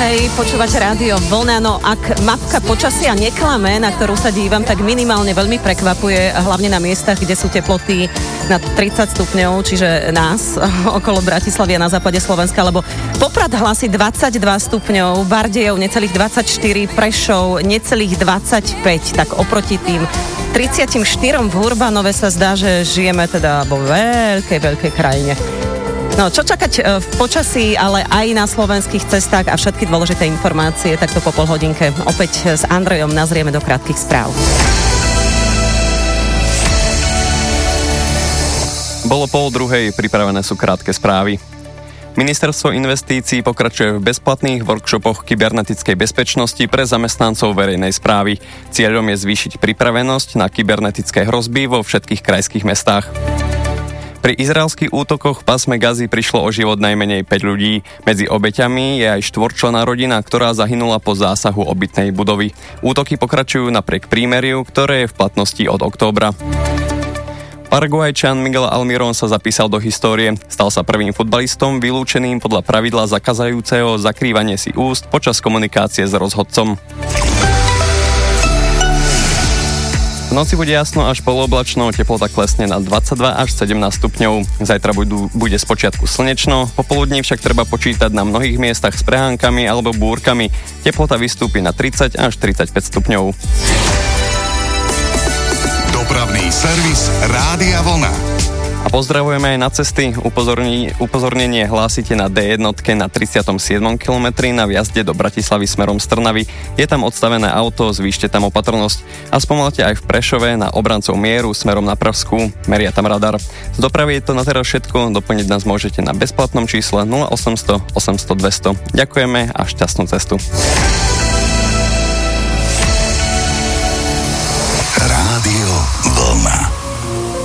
Hej, počúvate rádio Vlna, no ak mapka počasia neklame, na ktorú sa dívam, tak minimálne veľmi prekvapuje, hlavne na miestach, kde sú teploty na 30 stupňov, čiže nás okolo Bratislavy a na západe Slovenska, lebo Poprad hlási 22 stupňov, Bardejov necelých 24, Prešov necelých 25, tak oproti tým 34 v Hurbanove sa zdá, že žijeme teda vo veľkej krajine. No, čo čakať v počasí, ale aj na slovenských cestách a všetky dôležité informácie, takto po polhodinke. Opäť s Andrejom nazrieme do krátkych správ. Bolo 12:30, pripravené sú krátke správy. Ministerstvo investícií pokračuje v bezplatných workshopoch kybernetickej bezpečnosti pre zamestnancov verejnej správy. Cieľom je zvýšiť pripravenosť na kybernetické hrozby vo všetkých krajských mestách. Pri izraelských útokoch v pásme Gazy prišlo o život najmenej 5 ľudí. Medzi obeťami je aj 4-členná rodina, ktorá zahynula po zásahu obytnej budovy. Útoky pokračujú napriek prímeriu, ktoré je v platnosti od októbra. Paraguajčan Miguel Almirón sa zapísal do histórie. Stal sa prvým futbalistom vylúčeným podľa pravidla zakazajúceho zakrývanie si úst počas komunikácie s rozhodcom. V noci bude jasno až polooblačno, teplota klesne na 22 až 17 stupňov. Zajtra bude spočiatku slnečno, popoludní však treba počítať na mnohých miestach s prehánkami alebo búrkami. Teplota vystúpi na 30 až 35 stupňov. Dopravný servis Rádia Vlna. A pozdravujeme aj na cesty. Upozornenie hlásite na D1 na 37. kilometri na vjazde do Bratislavy smerom z Trnavy. Je tam odstavené auto, zvýšte tam opatrnosť. A spomalte aj v Prešove na obrancov mieru smerom na Pravskú. Meria tam radar. Z dopravy je to na teraz všetko. Doplniť nás môžete na bezplatnom čísle 0800 800 200. Ďakujeme a šťastnú cestu.